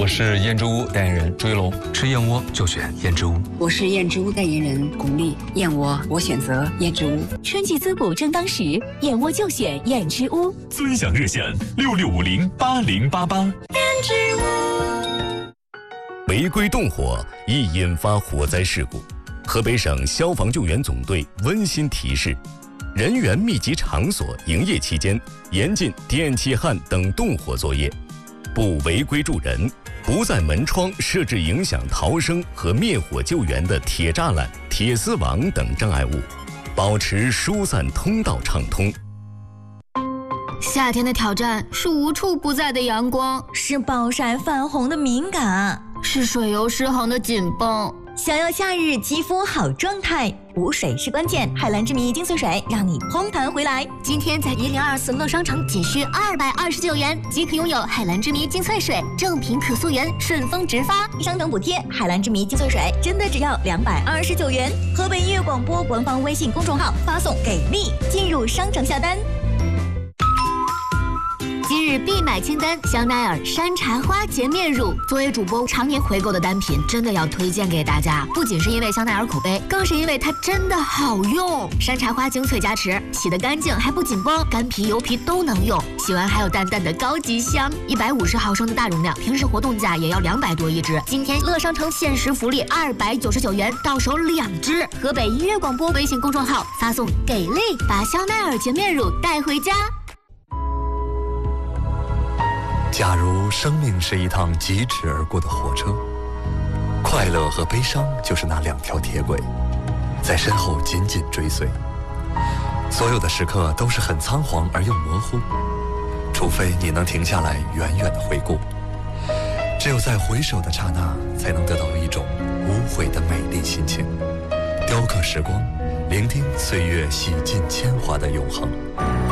我是燕之屋代言人朱一龙， 吃燕窝就选燕之屋。 我是燕之屋代言人巩俐，燕窝我选择燕之屋。 春季滋补正当时，燕窝就选燕之屋。 尊享热线66508088。燕之屋。违规动火易引发火灾事故，河北省消防救援总队温馨提示：人员密集场所营业期间，严禁电气焊等动火作业，不违规助人，不在门窗设置影响逃生和灭火救援的铁栅栏、铁丝网等障碍物，保持疏散通道畅通。 夏天的挑战是无处不在的阳光， 是暴晒泛红的敏感， 是水油失衡的紧绷。 想要夏日肌肤好状态，补水是关键。海蓝之谜精粹水让你嘭弹回来。 今天在1024乐商城仅需229元即可拥有海蓝之谜精粹水，正品可溯源，顺丰直发， 商城补贴。海蓝之谜精粹水真的只要229元。河北音乐广播官方微信公众号发送给力进入商城下单。 今日必买清单：香奈儿山茶花洁面乳。作为主播常年回购的单品，真的要推荐给大家。不仅是因为香奈儿口碑，更是因为它真的好用。山茶花精粹加持，洗得干净还不紧绷，干皮油皮都能用。洗完还有淡淡的高级香。150毫升的大容量，平时活动价也要200多一支。今天乐商城限时福利299元，到手2支。河北音乐广播微信公众号发送给力，把香奈儿洁面乳带回家。 假如生命是一趟疾驰而过的火车，快乐和悲伤就是那2条铁轨，在身后紧紧追随。所有的时刻都是很仓皇而又模糊，除非你能停下来远远地回顾。只有在回首的刹那，才能得到一种无悔的美丽心情。雕刻时光，聆听岁月洗尽铅华的永恒。